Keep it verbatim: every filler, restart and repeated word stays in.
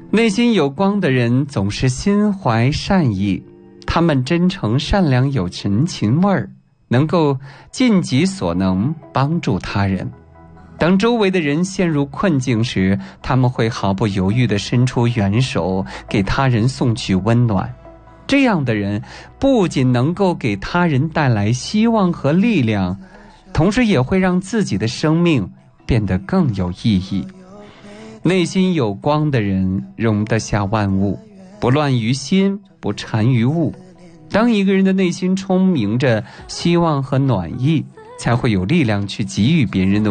内心有光的人总是心怀善意，他们真诚善良，有人情味儿，能够尽己所能帮助他人。当周围的人陷入困境时，他们会毫不犹豫地伸出援手，给他人送去温暖。这样的人不仅能够给他人带来希望和力量，同时也会让自己的生命变得更有意义。内心有光的人容得下万物，不乱于心，不缠于物。当一个人的内心充盈着希望和暖意，才会有力量去给予别人的